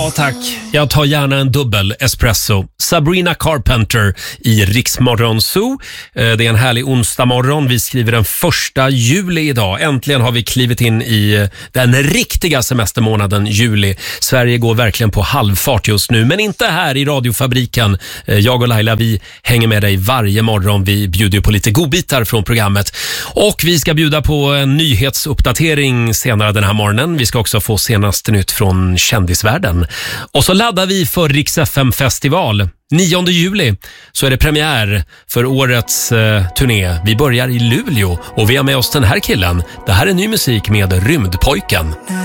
Ja, tack. Jag tar gärna en dubbel espresso. Sabrina Carpenter i Riksmorgon Zoo. Det är en härlig onsdag morgon. Vi skriver den 1 juli idag. Äntligen har vi klivit in i den riktiga semestermånaden juli. Sverige går verkligen på halvfart just nu, men inte här i radiofabriken. Jag och Laila, vi hänger med dig varje morgon. Vi bjuder på lite godbitar från programmet. Och vi ska bjuda på en nyhetsuppdatering senare den här morgonen. Vi ska också få senaste nytt från kändisvärlden. Och så laddar vi för Rix FM-festival. 9 juli så är det premiär för årets turné. Vi börjar i Luleå och vi har med oss den här killen. Det här är ny musik med Rymdpojken.